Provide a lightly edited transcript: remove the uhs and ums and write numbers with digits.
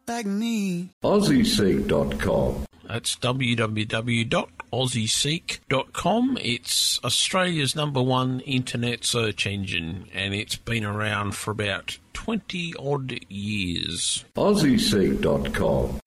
Agni. AussieSeek.com. That's www.aussieseek.com. It's Australia's #1 internet search engine, and it's been around for about 20-odd years. AussieSeek.com.